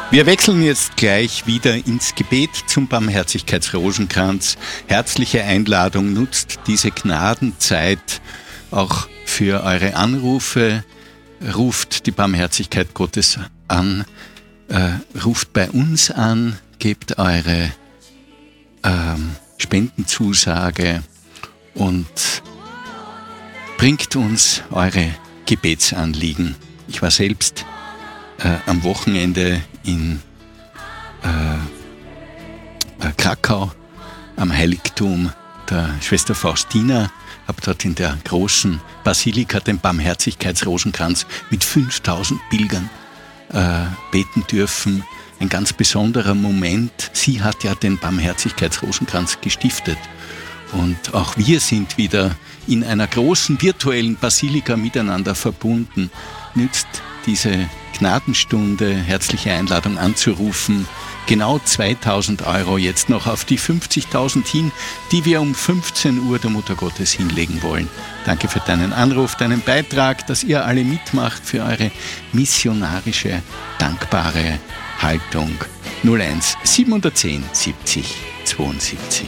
Wir wechseln jetzt gleich wieder ins Gebet zum Barmherzigkeitsrosenkranz. Herzliche Einladung, nutzt diese Gnadenzeit auch für eure Anrufe. Ruft die Barmherzigkeit Gottes an, ruft bei uns an, gebt eure Spendenzusage und bringt uns eure Gebetsanliegen. Ich war selbst am Wochenende in Krakau am Heiligtum der Schwester Faustina, habe dort in der großen Basilika den Barmherzigkeitsrosenkranz mit 5000 Pilgern beten dürfen. Ein ganz besonderer Moment. Sie hat ja den Barmherzigkeitsrosenkranz gestiftet. Und auch wir sind wieder in einer großen virtuellen Basilika miteinander verbunden. Nützt diese Gnadenstunde, herzliche Einladung anzurufen. Genau 2.000 € jetzt noch auf die 50.000 hin, die wir um 15 Uhr der Mutter Gottes hinlegen wollen. Danke für deinen Anruf, deinen Beitrag, dass ihr alle mitmacht für eure missionarische, dankbare Haltung. 01 710 70 72.